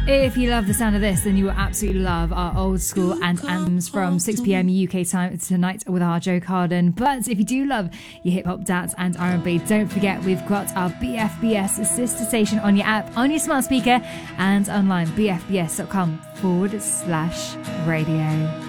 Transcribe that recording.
If you love the sound of this, then you will absolutely love our old school and anthems from 6 p.m. UK time tonight with our Joe Carden. But if you do love your hip hop, dance and R&B, don't forget we've got our BFBS sister station on your app, on your smart speaker and online, bfbs.com/radio.